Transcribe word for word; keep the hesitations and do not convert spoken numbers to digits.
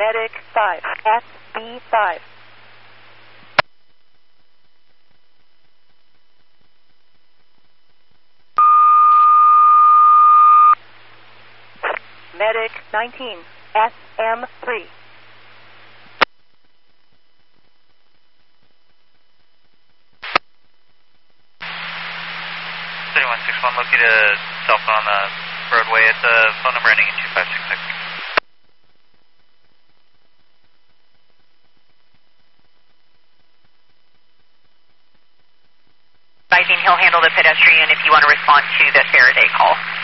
Medic five, S B five. Medic nineteen, S M three. City one six one, located a cell phone on the roadway at the phone number ending in two five six six. Advising he'll handle the pedestrian if you want to respond to the Faraday call.